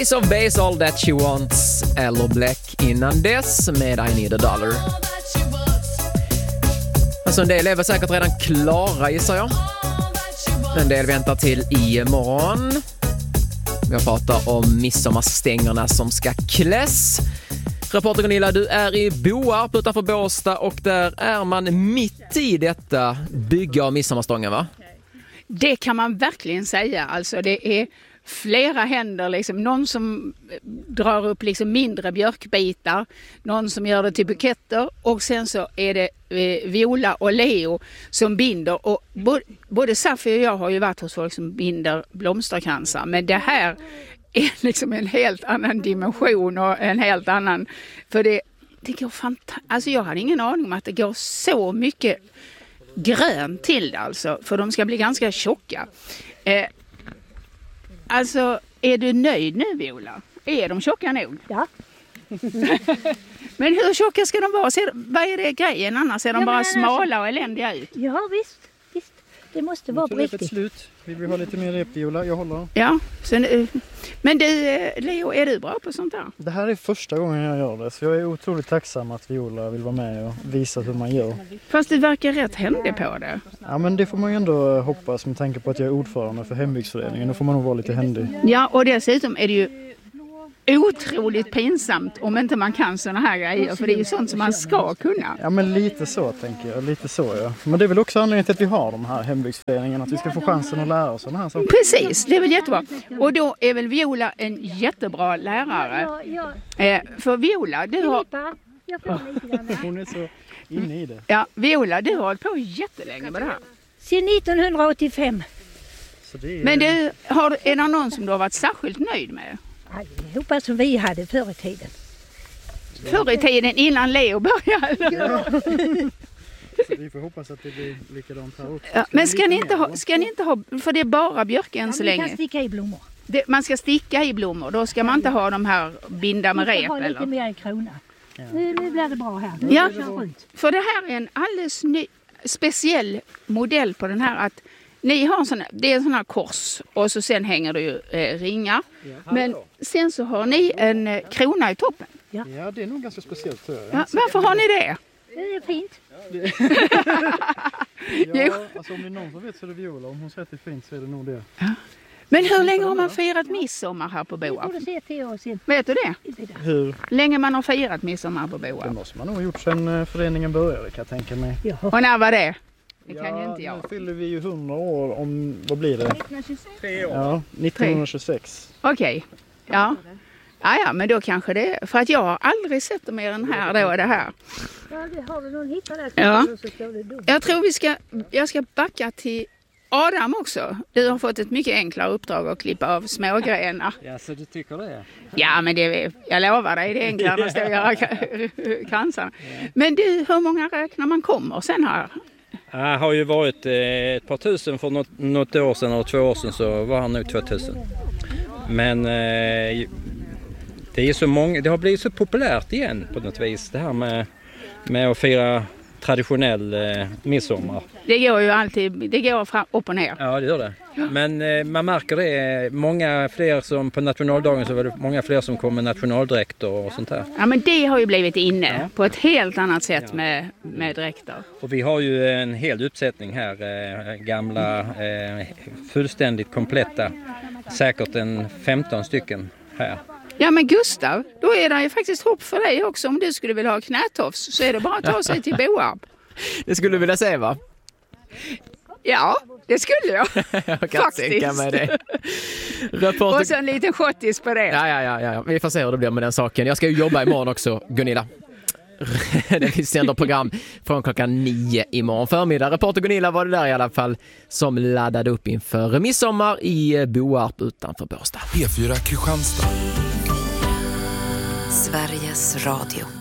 Ace of Base, All That She Wants, Aloe Black innan dess med I Need a Dollar. Alltså en del är väl säkert redan klara, gissar jag. En del väntar till imorgon. Jag pratar om midsommarstängerna som ska kläs. Reporter Gunilla, du är i Boarp utanför Båstad och där är man mitt i detta bygga av midsommarstången, va? Det kan man verkligen säga. Alltså det är flera händer, liksom. Någon som drar upp liksom mindre björkbitar, någon som gör det till buketter och sen så är det Viola och Leo som binder. Och både Safi och jag har ju varit hos folk som binder blomsterkransar, men det här är liksom en helt annan dimension och en helt annan, för det går fantastiskt. Alltså jag hade ingen aning om att det går så mycket grönt till det, alltså, för de ska bli ganska tjocka. Alltså, är du nöjd nu, Viola? Är de tjocka nog? Ja. Men hur tjocka ska de vara? Vad är det grejen? Annars är de bara smala och eländiga ut. Ja, visst. Det måste vara på riktigt. Slut. Vi vill ha lite mer rep, Viola. Jag håller. Ja, men du, Leo, är du bra på sånt här? Det här är första gången jag gör det, så jag är otroligt tacksam att Viola vill vara med och visa hur man gör. Fast du verkar rätt händig på det. Ja, men det får man ju ändå hoppas med tanke på att jag är ordförande för hembygdsföreningen. Då får man nog vara lite händig. Ja, och dessutom är det ju otroligt pinsamt om inte man kan såna här grejer, för det är ju sånt som man ska kunna. Ja, men lite så tänker jag, lite så, ja. Men det är väl också anledningen till att vi har de här hembygdsföreningarna, att vi ska få chansen att lära oss såna här saker. Precis, det är väl jättebra. Och då är väl Viola en jättebra lärare. För Viola, du har... Hon är så inne i det. Ja, Viola, du har hållit på jättelänge med det här. Sedan 1985. Så det är... Men du, är det någon som du har varit särskilt nöjd med? Allihopa som vi hade förr i tiden. Förr i tiden innan Leo började? Ja. Så vi får hoppas att det blir likadant här också. Ja, men ska ni inte ha, för det är bara björk än så länge. Man kan sticka i blommor. Man ska sticka i blommor, då ska man inte ha de här binda med rep, ha lite eller? mer en krona. Ja. Nu blir det bra här. Ja, för det här är en alldeles ny, speciell modell på den här, att ni har det är en sån här kors och så sen hänger det ju ringar. Ja. Men sen så har ni en krona i toppen. Ja, det är nog ganska speciellt, tror jag. Ja, varför har ni det? Det är fint. Ja, alltså om det är någon som vet så är det Viola. Om hon säger att det är fint så är det nog det. Ja. Men hur länge har man firat midsommar här på Boarp? Vet du det? Hur länge man har firat midsommar på Boarp? Det måste man nog ha gjort sedan föreningen började, kan jag tänka mig. Ja. Och när var det? Det kan ju Ja, inte jag. nu fyller vi ju 100 år om, vad blir det? 1926. 3 år. Ja, 1926. Okej. Ja. Ja, men då kanske det, för att jag har aldrig sett det mer än här då, det här. Ja, det har vi någon hittat där. Ja. Jag tror jag ska backa till Adam också. Du har fått ett mycket enklare uppdrag att klippa av smågrenar. Ja, så du tycker det? Ja, men jag lovar dig, det är enklare att stå och göra kransarna. Men du, hur många räknar man kommer sen här? Jag har ju varit ett par tusen för något år sedan och 2 år sedan, så var han nog 2000. Men det är så många, det har blivit så populärt igen på något vis, det här med att fira traditionell midsommar. Det går ju alltid, det går fram, upp och ner. Ja, det gör det. Ja. Men man märker det, många fler som på nationaldagen, så var det många fler som kom med nationaldräkter och sånt här. Ja, men det har ju blivit inne på ett helt annat sätt med dräkter. Och vi har ju en hel uppsättning här, gamla, fullständigt kompletta, säkert en 15 stycken här. Ja, men Gustav, då är det ju faktiskt hopp för dig också. Om du skulle vilja ha knätofs så är det bara att ta sig till Boarp. Det skulle du vilja säga, va? Ja, det skulle jag. Jag kan tänka mig det. Och så en liten schottis på det. Ja. Vi får se hur det blir med den saken. Jag ska ju jobba imorgon också, Gunilla. Vi sänder program från 9:00 imorgon förmiddag. Reporter Gunilla var det där i alla fall som laddade upp inför midsommar i Boarp utanför Båstad. P4 Kristianstad. Sveriges Radio.